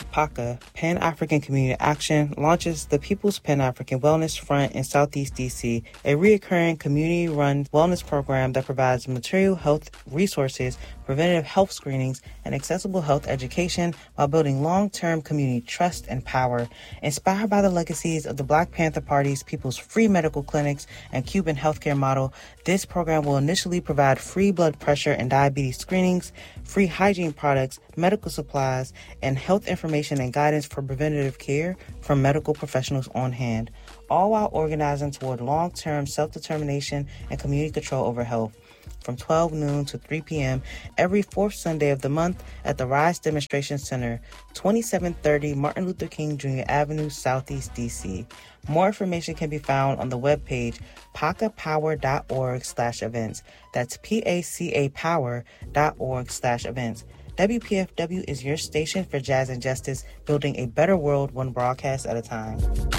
PACA, Pan-African Community Action, launches the People's Pan-African Wellness Front in Southeast DC, a recurring community-run wellness program that provides material health resources, preventative health screenings, and accessible health education while building long-term community trust and power. Inspired by the legacies of the Black Panther Party's People's Free Medical Clinics and Cuban healthcare model, this program will initially provide free blood pressure and diabetes screenings, free hygiene products, medical supplies, and health information and guidance for preventative care from medical professionals on hand, all while organizing toward long-term self-determination and community control over health. From 12 noon to 3 p.m. every fourth Sunday of the month at the Rise Demonstration Center, 2730 Martin Luther King Jr. Avenue, Southeast DC. More information can be found on the webpage pacapower.org/events. That's pacapower.org/events. WPFW is your station for jazz and justice, building a better world one broadcast at a time.